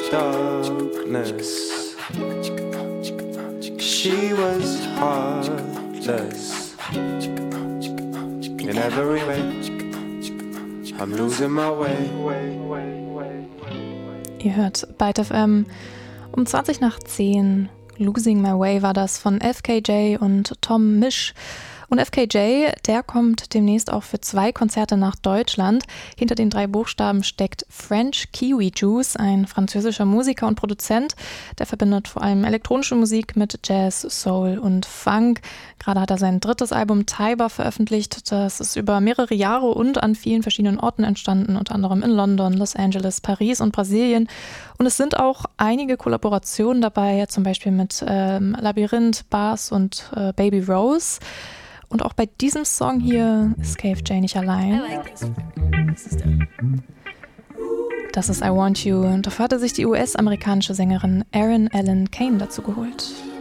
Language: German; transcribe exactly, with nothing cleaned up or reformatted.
darkness. She was heartless in every way. I'm losing my way. Ihr hört Byte F M um zwanzig nach zehn. Losing My Way war das von F K J und Tom Misch. Und F K J, der kommt demnächst auch für zwei Konzerte nach Deutschland. Hinter den drei Buchstaben steckt French Kiwi Juice, ein französischer Musiker und Produzent. Der verbindet vor allem elektronische Musik mit Jazz, Soul und Funk. Gerade hat er sein drittes Album Tiber veröffentlicht. Das ist über mehrere Jahre und an vielen verschiedenen Orten entstanden, unter anderem in London, Los Angeles, Paris und Brasilien. Und es sind auch einige Kollaborationen dabei, zum Beispiel mit ähm, Labyrinth, Bars und äh, Baby Rose. Und auch bei diesem Song hier ist K F J nicht allein. Das ist I Want You. Und dafür hatte sich die U S-amerikanische Sängerin Erin Ellen Kane dazu geholt.